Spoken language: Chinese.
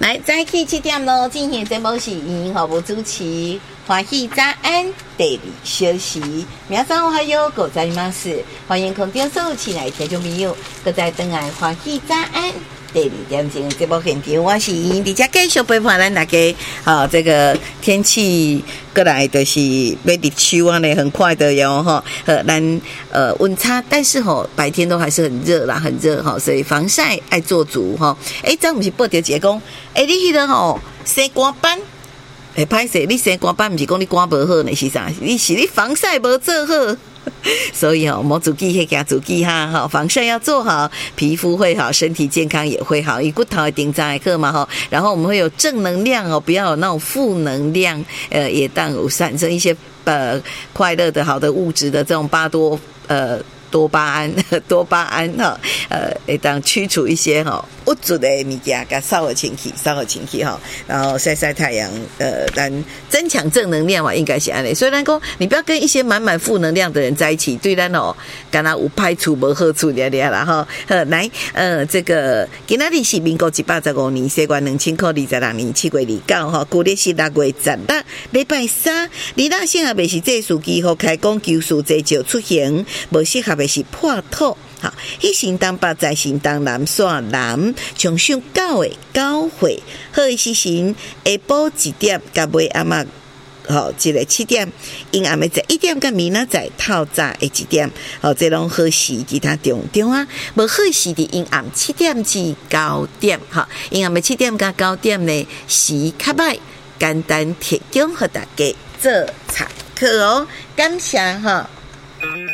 来，早起7点咯，今天节目是营服务主持欢喜早安第二小时，明早我还有ございます，欢迎空中所有亲爱的听众朋友，各在等来欢喜早安第二点钟节目现场，我是营，伫遮继续陪伴咱大家。好，这个天气过来就是要入秋啊呢，很快的哟哈。咱温差，但是白天都还是很热啦，很热哈，所以防晒爱做足哈。这不是报条一个讲，你迄个生肝斑。歹势，你生肝斑不是讲你肝无好呢，是啥？你防晒无做好，所以莫自己去惊自己哈，防晒要做好，皮肤会好，身体健康也会好。以骨头的顶章课嘛哈，然后我们会有正能量不要有那种负能量，也当有产生一些快乐的好的物质的这种多巴胺哈，会当驱除一些不足的物件，甲扫清气哈，然后晒晒太阳，但增强正能量嘛，应该是安尼。虽然讲你不要跟一些满满负能量的人在一起，对咱敢若有歹处无好处啦哈。来，这个今仔日是民国185年西元2026年7月29号，旧历是6月16，礼拜三，你那适合的是这数机和开工求事这就出行，无适合的是破土。好，迄神东北在神东南线南，从上9月9岁，好的时辰下晡1點，甲尾暗仔。这个7點，阴暗的在1點，甲明仔在透早的1點，这攏好時，其他中啊，無好時的陰暗7點至9點，陰暗的7點甲9點呢，時較歹，簡單提供給大家做參考感謝